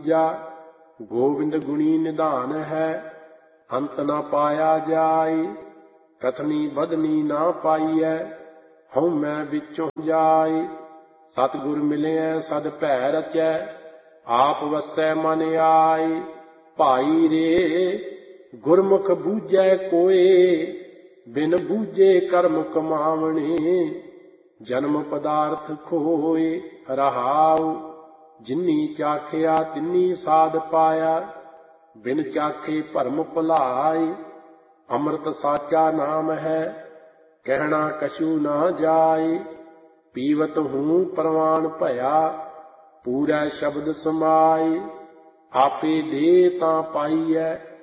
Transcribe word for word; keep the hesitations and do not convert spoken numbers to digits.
ਦੂਜਾ। ਗੋਬਿੰਦ ਗੁਣੀ ਨਿਧਾਨ ਹੈ, ਅੰਤ ਨ ਪਾਇਆ ਜਾਈ। ਕਥਨੀ ਬਧਨੀ ਨਾ ਪਾਈਐ, ਹਉ ਮੈਂ ਵਿੱਚੋਂ ਜਾਈ। ਸਤਿਗੁਰ ਮਿਲਿਐ ਸਦ ਭੈ ਰਚੈ, ਆਪ ਵਸੈ ਮਨ ਆਈ। ਭਾਈ ਰੇ ਗੁਰਮੁਖ ਬੂਝੈ ਕੋਇ, ਬਿਨ ਬੂਝੇ ਕਰਮ ਕਮਾਵਣੇ। ਜਨਮ ਪਦਾਰਥ ਖੋਏ ਰਹਾਉ, ਜਿਨੀ ਚਾਖਿਆ ਤਿਨੀ ਸਾਧ ਪਾਇਆ। ਬਿਨ ਚਾਖੇ ਭਰਮ ਭੁਲਾਈ, ਅੰਮ੍ਰਿਤ ਸਾਚਾ ਨਾਮ ਹੈ, ਕਹਿਣਾ ਕਛੂ ਨਾ ਜਾਈ। ਪੀਵਤ ਹੂੰ ਪ੍ਰਵਾਨ ਭਇਆ, ਪੂਰੈ ਸ਼ਬਦ ਸਮਾਈ। ਆਪੇ ਦੇ ਤਾਂ ਪਾਈਐ,